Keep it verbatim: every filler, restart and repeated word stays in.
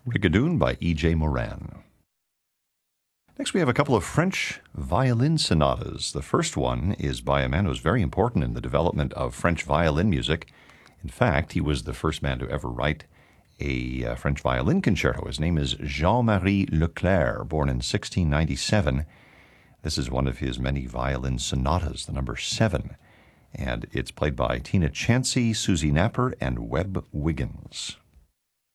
Rigadoon by E J. Moran. Next, we have a couple of French violin sonatas. The first one is by a man who was very important in the development of French violin music. In fact, he was the first man to ever write a uh, French violin concerto. His name is Jean-Marie Leclerc, born in sixteen ninety-seven. This is one of his many violin sonatas, the number seven, and it's played by Tina Chancey, Susie Napper, and Webb Wiggins.